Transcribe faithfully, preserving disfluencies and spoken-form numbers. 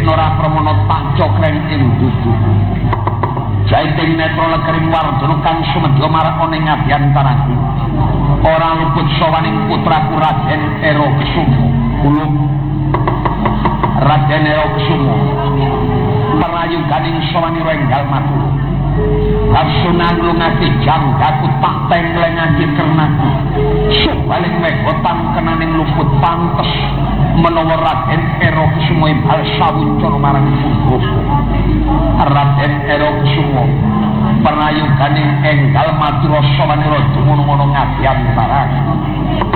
ora pramono pancokren ing dudu. Jaiting netra legering Wardana kang sumedya marakane ngadiantaraku. Ora luput sawaning putraku Raden Ero Kusuma. Ulung Raden Ero Kusuma. Prayoganing sawanira enggal matu. Arsunan lungati janggaku tak tenglengake kernaku. Subaling megotan kenaning luput pantes menawa Raden Ero Kusuma bal sawuncana marang putraku. Raden Ero Kusuma prayoganing enggal matur sawanira dumunung ana ngadiantaraku.